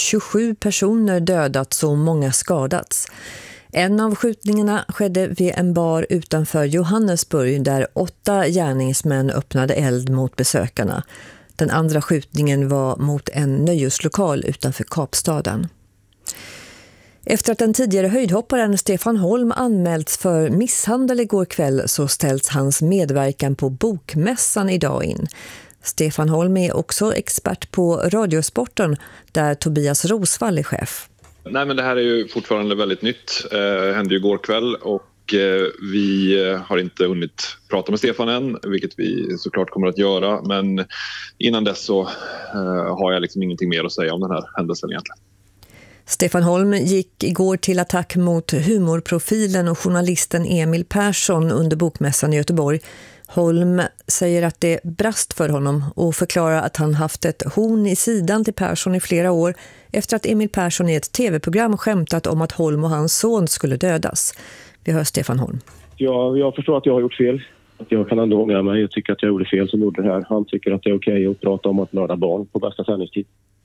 27 personer dödats och många skadats. En av skjutningarna skedde vid en bar utanför Johannesburg där 8 gärningsmän öppnade eld mot besökarna. Den andra skjutningen var mot en nöjeslokal utanför Kapstaden. Efter att den tidigare höjdhopparen Stefan Holm anmälts för misshandel igår kväll så ställs hans medverkan på Bokmässan idag in. Stefan Holm är också expert på radiosporten där Tobias Rosvall är chef. Nej, men det här är ju fortfarande väldigt nytt. Det hände ju igår kväll och vi har inte hunnit prata med Stefan än, vilket vi såklart kommer att göra. Men innan dess så har jag liksom ingenting mer att säga om den här händelsen egentligen. Stefan Holm gick igår till attack mot humorprofilen och journalisten Emil Persson under Bokmässan i Göteborg. Holm säger att det brast för honom och förklarar att han haft ett horn i sidan till Persson i flera år efter att Emil Persson i ett tv-program skämtat om att Holm och hans son skulle dödas. Vi hör Stefan Holm. Jag förstår att jag har gjort fel. Att jag kan ändå ångra mig. Jag tycker att jag gjorde fel som gjorde det här. Han tycker att det är okej att prata om att mörda barn på bästa sändningstid.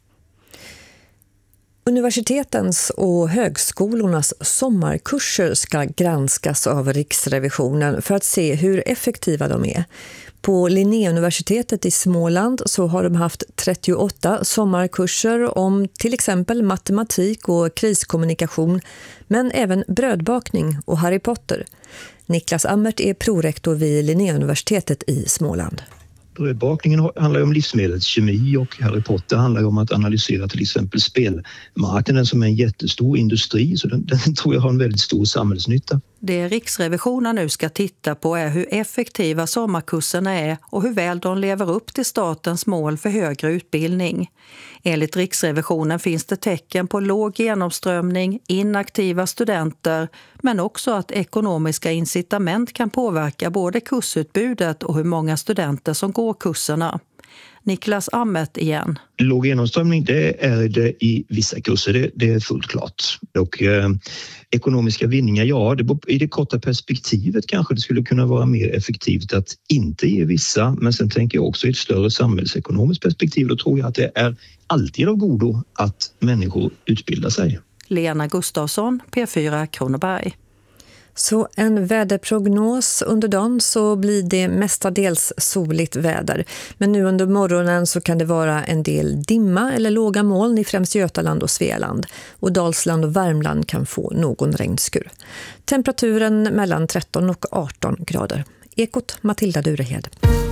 Universitetens och högskolornas sommarkurser ska granskas av Riksrevisionen för att se hur effektiva de är. På Linnéuniversitetet i Småland så har de haft 38 sommarkurser om till exempel matematik och kriskommunikation, men även brödbakning och Harry Potter. Niklas Ammert är prorektor vid Linnéuniversitetet i Småland. Brödbakningen handlar om livsmedelskemi och Harry Potter handlar om att analysera till exempel spelmarknaden som är en jättestor industri, så den tror jag har en väldigt stor samhällsnytta. Det Riksrevisionen nu ska titta på är hur effektiva sommarkurserna är och hur väl de lever upp till statens mål för högre utbildning. Enligt Riksrevisionen finns det tecken på låg genomströmning, inaktiva studenter, men också att ekonomiska incitament kan påverka både kursutbudet och hur många studenter som går kurserna. Niklas Ammert igen. Låg genomströmning, det är det i vissa kurser, det är fullt klart. Och ekonomiska vinningar, ja, i det korta perspektivet kanske det skulle kunna vara mer effektivt att inte ge vissa. Men sen tänker jag också i ett större samhällsekonomiskt perspektiv, då tror jag att det är alltid av godo att människor utbildar sig. Lena Gustafsson, P4 Kronoberg. Så en väderprognos under dagen så blir det mestadels soligt väder. Men nu under morgonen så kan det vara en del dimma eller låga moln i främst Götaland och Svealand. Och Dalsland och Värmland kan få någon regnskur. Temperaturen mellan 13 och 18 grader. Ekot Matilda Durehed.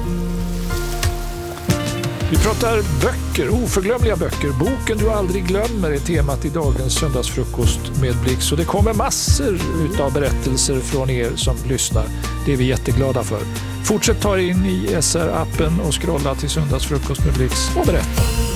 Vi pratar böcker, oförglömliga böcker. Boken du aldrig glömmer är temat i dagens söndagsfrukost med Blix. Och det kommer massor av berättelser från er som lyssnar. Det är vi jätteglada för. Fortsätt ta in i SR-appen och scrolla till söndagsfrukost med Blix och berätta.